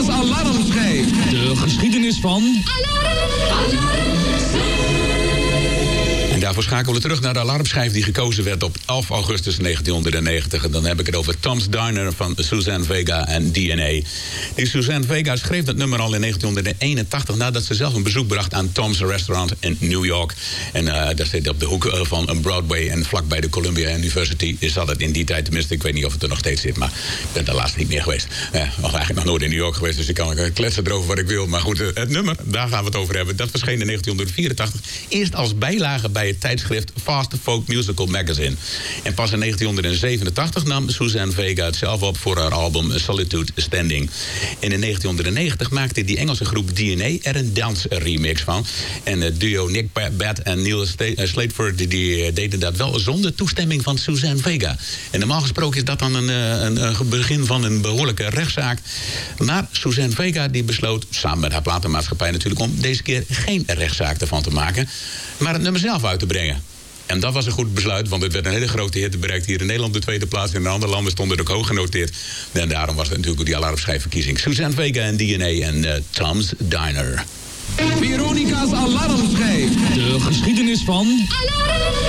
Alarmschijf. De geschiedenis van... En daarvoor schakelen we terug naar de alarmschijf die gekozen werd op 11 augustus 1990. En dan heb ik het over Tom's Diner van Suzanne Vega en DNA. Die Suzanne Vega schreef dat nummer al in 1981... nadat ze zelf een bezoek bracht aan Tom's Restaurant in New York. En daar zit op de hoek van een Broadway en vlakbij de Columbia University. Is dat het in die tijd tenminste. Ik weet niet of het er nog steeds zit, maar ik ben daar laatst niet meer geweest. Of eigenlijk nog nooit in New York geweest, dus ik kan kletsen erover wat ik wil. Maar goed, het nummer, daar gaan we het over hebben. Dat verscheen in 1984. Eerst als bijlage bij het tijdschrift Fast Folk Musical Magazine. En pas in 1987 nam Suzanne Vega het zelf op voor haar album Solitude Standing. En in 1990 maakte die Engelse groep DNA er een dansremix van. En het duo Nick Bad en Neil Slateford die deden dat wel zonder toestemming van Suzanne Vega. En normaal gesproken is dat dan een begin van een behoorlijke rechtszaak. Maar Suzanne Vega die besloot, samen met haar platenmaatschappij natuurlijk, om deze keer geen rechtszaak ervan te maken, maar het nummer zelf uit te brengen. En dat was een goed besluit, want het werd een hele grote hit. Het bereikte hier in Nederland de tweede plaats. In de andere landen stond het ook hoog genoteerd. En daarom was het natuurlijk die alarmschijfverkiezing. Suzanne Vega en DNA en Tom's Diner. Veronica's alarmschijf. De geschiedenis van...